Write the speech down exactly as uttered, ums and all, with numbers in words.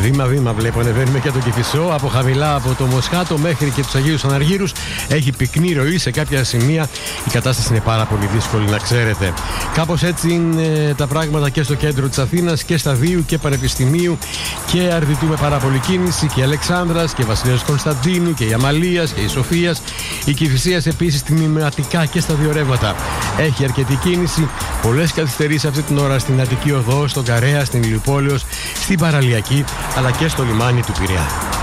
Βήμα-βήμα βλέπω ανεβαίνουμε και το Κηφισό. Από χαμηλά από το Μοσχάτο μέχρι και τους Αγίους Αναργύρους έχει πυκνή ροή. Σε κάποια σημεία η κατάσταση είναι πάρα πολύ δύσκολη, να ξέρετε. Κάπως έτσι είναι τα πράγματα και στο κέντρο της Αθήνας και Σταδίου και Πανεπιστημίου και αρδιτούμε πάρα πολύ κίνηση και η Αλεξάνδρας και Βασιλέως Κωνσταντίνου και η Αμαλίας και η Σοφίας. Η Κηφισίας επίσης τμηματικά και στα δύο ρεύματα έχει αρκετή κίνηση. Πολλές καθυστερήσεις αυτή την ώρα στην Αττική Οδό, στον Καρέα, στην Ηλιουπόλεως, στην Παραλιακή αλλά και στο λιμάνι του Πειραιά.